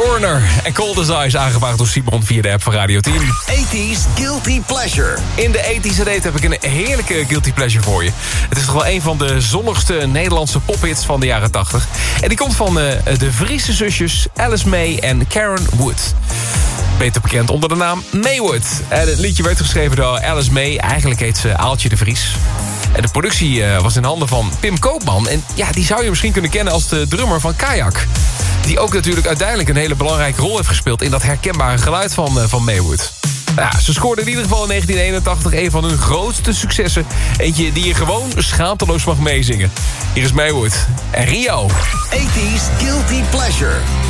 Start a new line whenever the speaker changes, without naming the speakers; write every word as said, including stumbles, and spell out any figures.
Foreigner en Cold as Ice, aangevraagd door Simon via de app van Radio tien.
eighties Guilty Pleasure.
In de eighties date heb ik een heerlijke Guilty Pleasure voor je. Het is toch wel een van de zonnigste Nederlandse pophits van de jaren tachtig. En die komt van uh, de Friese zusjes Alice May en Karen Wood. Beter bekend onder de naam Maywood. En het liedje werd geschreven door Alice May. Eigenlijk heet ze Aaltje de Vries. En de productie uh, was in handen van Pim Koopman. En ja, die zou je misschien kunnen kennen als de drummer van Kajak. Die ook natuurlijk uiteindelijk een hele belangrijke rol heeft gespeeld in dat herkenbare geluid van, uh, van Maywood. Ja, ze scoorden in ieder geval in negentien eenentachtig een van hun grootste successen. Eentje die je gewoon schaamteloos mag meezingen. Hier is Maywood en Rio.
eighties Guilty Pleasure.